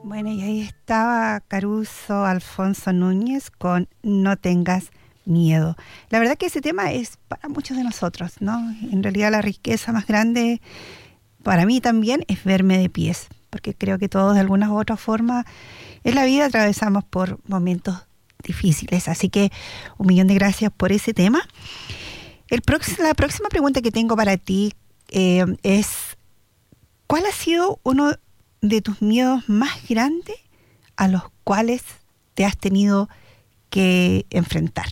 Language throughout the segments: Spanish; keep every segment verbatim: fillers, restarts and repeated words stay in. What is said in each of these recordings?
Bueno, y ahí estaba Caruso Alfonso Núñez con No tengas miedo. La verdad que ese tema es para muchos de nosotros, ¿no? En realidad la riqueza más grande para mí también es verme de pies, porque creo que todos de alguna u otra forma en la vida atravesamos por momentos difíciles. Así que un millón de gracias por ese tema. El próximo, la próxima pregunta que tengo para ti eh, es, ¿cuál ha sido uno de tus miedos más grandes a los cuales te has tenido que enfrentar?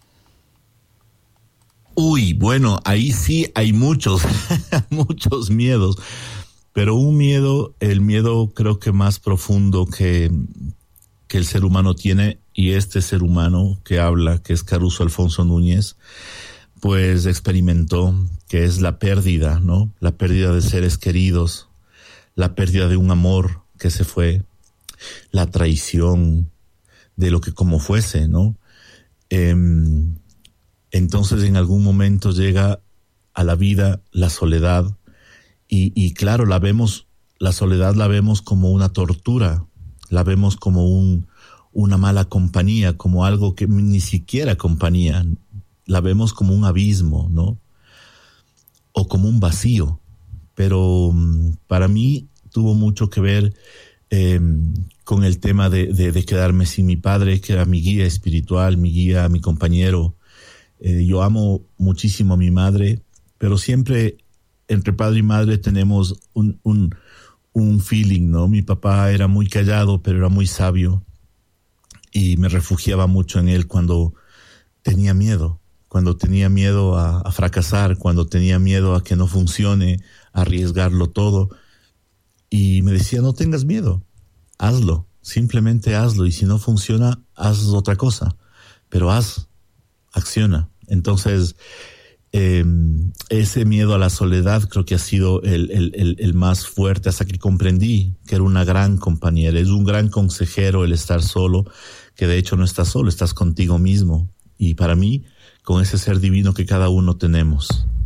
Uy, bueno, ahí sí hay muchos, muchos miedos, pero un miedo, el miedo creo que más profundo que, que el ser humano tiene, y este ser humano que habla, que es Caruso Alfonso Núñez, pues experimentó, que es la pérdida, ¿no? La pérdida de seres queridos, la pérdida de un amor que se fue, la traición de lo que como fuese, ¿no? Eh, entonces en algún momento llega a la vida la soledad y, y claro, la vemos, la soledad la vemos como una tortura, la vemos como un, una mala compañía, como algo que ni siquiera compañía, la vemos como un abismo, ¿no? O como un vacío. Pero para mí tuvo mucho que ver eh, con el tema de, de, de quedarme sin mi padre, que era mi guía espiritual, mi guía, mi compañero. Eh, yo amo muchísimo a mi madre, pero siempre entre padre y madre tenemos un, un, un feeling, ¿no? Mi papá era muy callado, pero era muy sabio y me refugiaba mucho en él cuando tenía miedo. Cuando tenía miedo a, a fracasar, cuando tenía miedo a que no funcione, a arriesgarlo todo. Y me decía, no tengas miedo, hazlo, simplemente hazlo. Y si no funciona, haz otra cosa. Pero haz, acciona. Entonces, eh, ese miedo a la soledad creo que ha sido el, el, el, el más fuerte hasta que comprendí que era una gran compañera. Es un gran consejero el estar solo, que de hecho no estás solo, estás contigo mismo. Y para mí, con ese ser divino que cada uno tenemos.